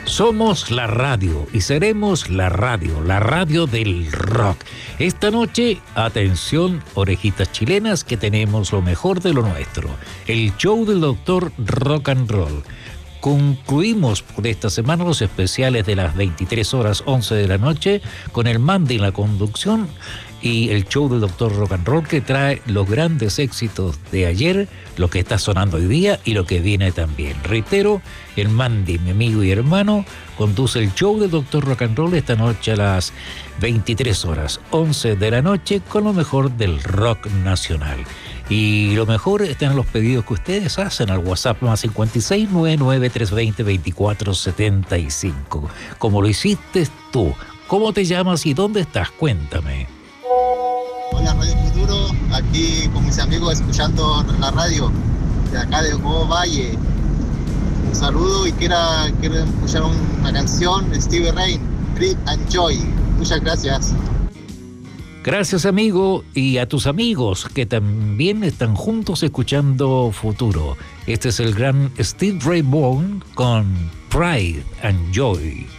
Somos la radio y seremos la radio del rock. Esta noche, atención, orejitas chilenas, que tenemos lo mejor de lo nuestro. El show del doctor Rock and Roll. Concluimos por esta semana los especiales de las 23 horas 11 de la noche con el Mandy en la conducción y el show del doctor Rock and Roll, que trae los grandes éxitos de ayer, lo que está sonando hoy día y lo que viene también. Reitero, el Mandy, mi amigo y hermano, conduce el show del doctor Rock and Roll esta noche a las 23 horas 11 de la noche con lo mejor del rock nacional. Y lo mejor están los pedidos que ustedes hacen al WhatsApp más 56993202475. Como lo hiciste tú. ¿Cómo te llamas y dónde estás? Cuéntame. Hola Radio Futuro, aquí con mis amigos escuchando la radio de acá de Juego Valle. Un saludo y quiero escuchar una canción de Stevie Ray, Breathe and Joy. Muchas gracias. Gracias, amigo, y a tus amigos que también están juntos escuchando Futuro. Este es el gran Steve Ray Vaughan con Pride and Joy.